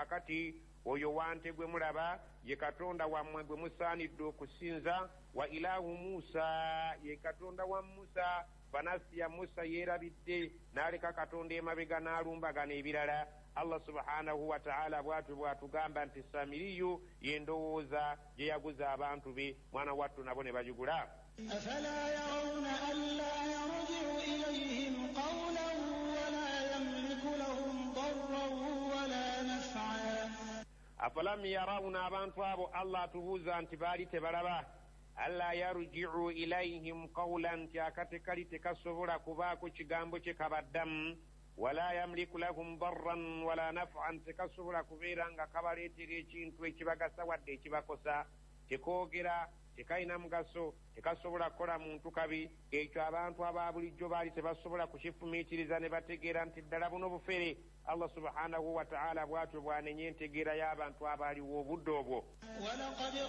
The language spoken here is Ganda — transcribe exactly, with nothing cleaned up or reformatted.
kaakati oyo wante gwe mulaba ye katonda wammwe gwe musaanidde okusinza. Wa ilahu Musa, ye katonda wa Musa. Banasiya Musa yeerabidde n'aleka katonda emabega n'alumbagana ebirala. Allah subhanahu wa ta'ala bwatu bwatugamba nti Samiriyu yendowooza gye yaguza abantu be, mwana wattu nabo ne bagigula. أفلا يرون ألا يرجع إليهم قولا ولا يملك لهم ضرا ولا نفعا. أفلم يرون abantu abo Allah tubuuza nti baali tebalaba alla yarji'u ilayhim qawlan, nti akate kali tekasobola kubaako kigambo kye kabaddamu. Wala yamliku lahum darran wala naf'an, tekasobola kubeera nga kabaleetera ekintu ekibagasa wadde ekibakosa. Tekoogera, tekayina mugaso, tekasobola kukola muntu kabi. Ekyo abantu aba bulijjo baali tebasobola kukifumiitiriza ne bategeera nti ddala buno bufere. Allah subhanahu wa ta'ala bwatyo bwanenye entegeera y'abantu abaaliwo obudde obwo.